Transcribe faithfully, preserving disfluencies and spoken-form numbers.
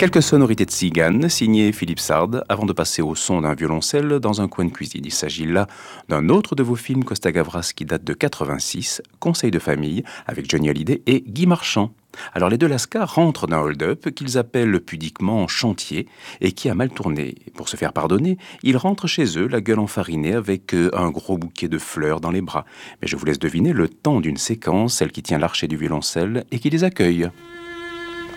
Quelques sonorités de Cigane, signées Philippe Sard, avant de passer au son d'un violoncelle dans un coin de cuisine. Il s'agit là d'un autre de vos films Costa Gavras qui date de quatre-vingt-six, Conseil de famille, avec Johnny Hallyday et Guy Marchand. Alors les deux Lascars rentrent d'un hold-up qu'ils appellent pudiquement chantier et qui a mal tourné. Pour se faire pardonner, ils rentrent chez eux, la gueule enfarinée, avec un gros bouquet de fleurs dans les bras. Mais je vous laisse deviner le temps d'une séquence, celle qui tient l'archet du violoncelle et qui les accueille.